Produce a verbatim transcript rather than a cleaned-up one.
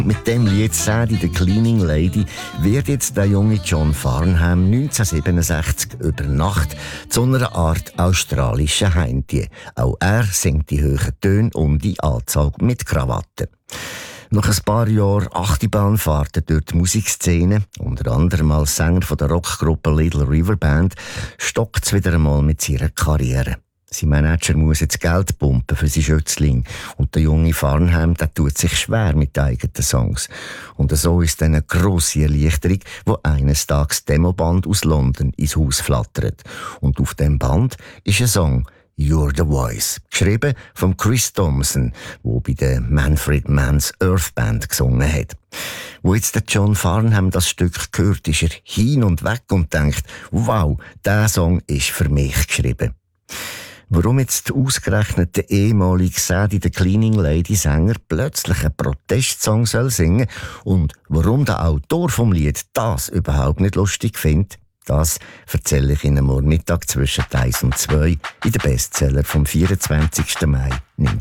Mit dem Lied «Sadie the Cleaning Lady» wird jetzt der junge John Farnham neunzehnhundertsiebenundsechzig über Nacht zu einer Art australischen Heimtier. Auch er singt die hohen Töne und die Anzahl mit Krawatte. Nach ein paar Jahren Achterbahnfahrten durch die Musikszene, unter anderem als Sänger von der Rockgruppe Little River Band, stockt es wieder einmal mit seiner Karriere. Sein Manager muss jetzt Geld pumpen für seinen Schützling. Und der junge Farnham, der tut sich schwer mit eigenen Songs. Und so ist dann eine grosse Erleichterung, wo eines Tages Demoband aus London ins Haus flattert. Und auf dem Band ist ein Song «You're the Voice», geschrieben von Chris Thompson, der bei der Manfred Mann's Earth Band gesungen hat. Wo jetzt der John Farnham das Stück hört, ist er hin und weg und denkt, wow, der Song ist für mich geschrieben. Warum jetzt ausgerechnet der ehemalige Sadie the Cleaning Lady Sänger plötzlich einen Protestsong soll singen und warum der Autor vom Lied das überhaupt nicht lustig findet, das erzähle ich Ihnen morgen Mittag zwischen eins und zwei in den Bestseller vom vierundzwanzigsten Mai neunzehnhundertsiebenundsiebzig.